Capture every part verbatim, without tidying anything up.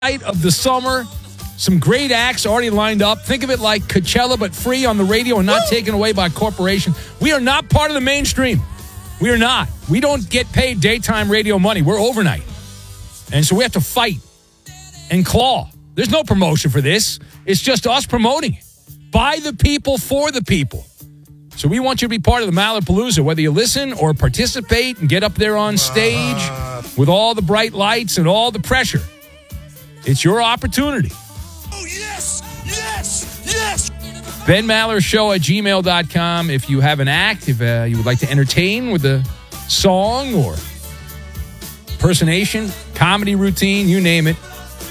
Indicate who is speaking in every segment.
Speaker 1: night of the summer. Some great acts already lined up. Think of it like Coachella, but free on the radio and not taken away by a corporation. We are not part of the mainstream. We are not. We don't get paid daytime radio money. We're overnight. And so we have to fight and claw. There's no promotion for this. It's just us promoting it. By the people, for the people. So we want you to be part of the Mallarpalooza, whether you listen or participate and get up there on stage uh, with all the bright lights and all the pressure. It's your opportunity.
Speaker 2: Oh, yes, yes, yes.
Speaker 1: Ben Maller Show at gmail dot com. If you have an act, if uh, you would like to entertain with a song or impersonation, comedy routine, you name it.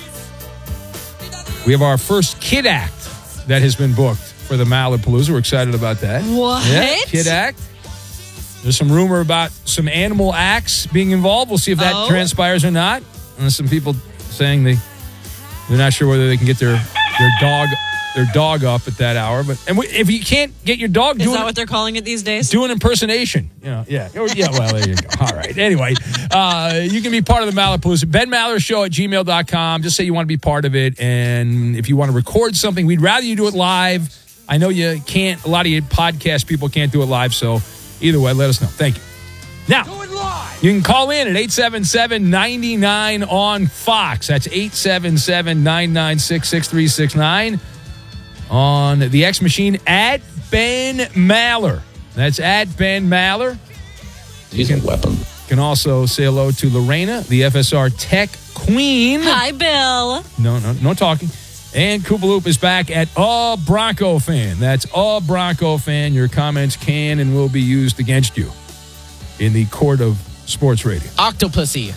Speaker 1: We have our first kid act that has been booked for the Mallarpalooza. We're excited about that.
Speaker 3: What?
Speaker 1: Yeah, kid act. There's some rumor about some animal acts being involved. We'll see if that
Speaker 3: oh.
Speaker 1: transpires or not. And there's some people saying they, they're not sure whether they can get their, their dog their dog up at that hour. But and we, if you can't get your dog,
Speaker 3: is
Speaker 1: do
Speaker 3: that
Speaker 1: an,
Speaker 3: what they're calling it these days?
Speaker 1: Do an impersonation. You know, yeah. Oh, yeah, well, there you go. All right. Anyway, uh, you can be part of the Mallarpalooza. Ben Maller Show at gmail dot com. Just say you want to be part of it. And if you want to record something, we'd rather you do it live. I know you can't, a lot of you podcast people can't do it live. So either way, let us know. Thank you. Now, you can call in at eight seven seven, nine nine on Fox. That's eight seven seven, nine nine six, six three six nine. On the X Machine, at Ben Maller. That's at Ben Maller.
Speaker 4: He's a weapon.
Speaker 1: You can also say hello to Lorena, the F S R Tech Queen.
Speaker 3: Hi, Bill.
Speaker 1: No, no, no talking. And Koopaloop is back at A Bronco Fan. That's A Bronco Fan. Your comments can and will be used against you in the court of sports radio.
Speaker 5: Octopussy.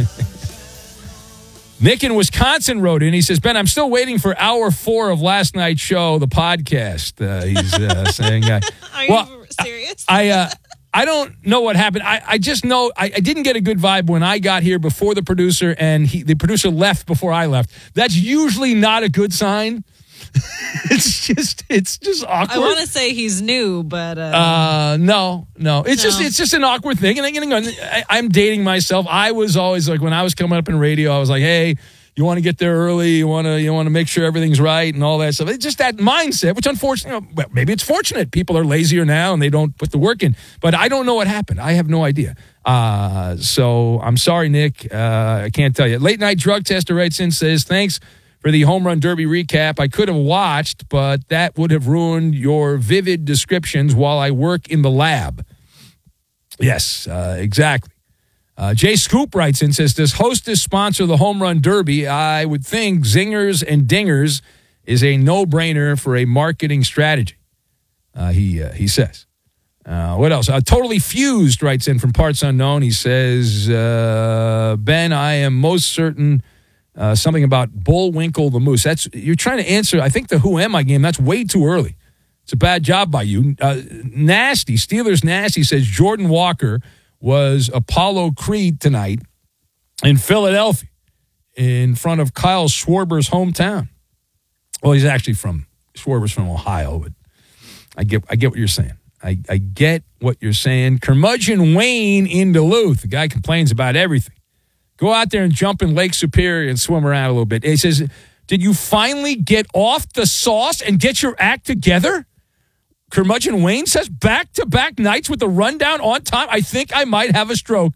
Speaker 1: Nick in Wisconsin wrote in. He says, Ben, I'm still waiting for hour four of last night's show, the podcast. Uh, he's uh, saying, uh,
Speaker 3: Are
Speaker 1: well,
Speaker 3: you serious?
Speaker 1: I uh, I don't know what happened. I, I just know I, I didn't get a good vibe when I got here before the producer, and he, the producer left before I left. That's usually not a good sign. it's just it's just awkward.
Speaker 3: I want to say he's new, but uh,
Speaker 1: uh no, no. It's
Speaker 3: no.
Speaker 1: just it's just an awkward thing. And again, I, I'm dating myself. I was always like, when I was coming up in radio, I was like, hey, you want to get there early, you want to you want to make sure everything's right and all that stuff. It's just that mindset, which unfortunately, you know, maybe it's fortunate. People are lazier now and they don't put the work in. But I don't know what happened. I have no idea. Uh, so I'm sorry, Nick. Uh, I can't tell you. Late Night Drug Tester writes in, says, thanks for the Home Run Derby recap. I could have watched, but that would have ruined your vivid descriptions while I work in the lab. Yes, uh, exactly. Uh, Jay Scoop writes in, says, does Hostess sponsor the Home Run Derby? I would think Zingers and Dingers is a no-brainer for a marketing strategy, uh, he uh, he says. Uh, what else? Uh, Totally Fused writes in from Parts Unknown. He says, uh, Ben, I am most certain uh, something about Bullwinkle the Moose. That's you're trying to answer, I think, the Who Am I game. That's way too early. It's a bad job by you. Uh, Nasty, Steelers Nasty says Jordan Walker was Apollo Creed tonight in Philadelphia in front of Kyle Schwarber's hometown. Well, he's actually from, Schwarber's from Ohio, but I get I get what you're saying. I, I get what you're saying. Curmudgeon Wayne in Duluth. The guy complains about everything. Go out there and jump in Lake Superior and swim around a little bit. He says, did you finally get off the sauce and get your act together? Curmudgeon Wayne says, back-to-back nights with the rundown on time. I think I might have a stroke.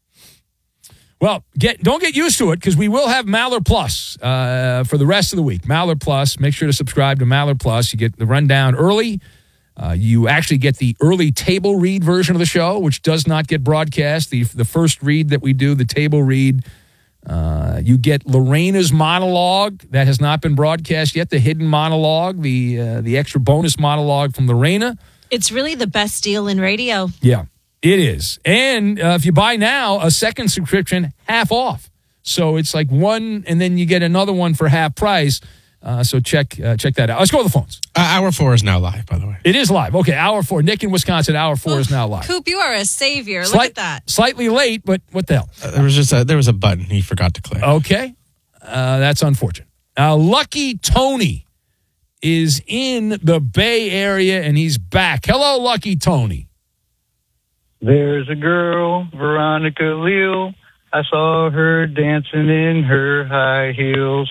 Speaker 1: Well, get don't get used to it, because we will have Maller Plus uh, for the rest of the week. Maller Plus. Make sure to subscribe to Maller Plus. You get the rundown early. Uh, you actually get the early table read version of the show, which does not get broadcast. The, the first read that we do, the table read, uh, you get Lorena's monologue that has not been broadcast yet, the hidden monologue, the uh, the extra bonus monologue from Lorena.
Speaker 3: It's really the best deal in radio.
Speaker 1: Yeah, it is. And uh, if you buy now, a second subscription, half off. So it's like one, and then you get another one for half price. Uh, so check uh, check that out. Let's go to the phones.
Speaker 5: Uh, hour four is now live, by the way.
Speaker 1: It is live. Okay, hour four. Nick in Wisconsin, hour four
Speaker 3: Oof,
Speaker 1: is now live.
Speaker 3: Coop, you are a savior.
Speaker 1: Slight,
Speaker 3: Look at that.
Speaker 1: Slightly late, but what the hell?
Speaker 5: Uh, there was just a, there was a button he forgot to click.
Speaker 1: Okay, uh, that's unfortunate. Uh, Lucky Tony is in the Bay Area, and he's back. Hello, Lucky Tony.
Speaker 6: There's a girl, Veronica Leal, I saw her dancing in her high heels.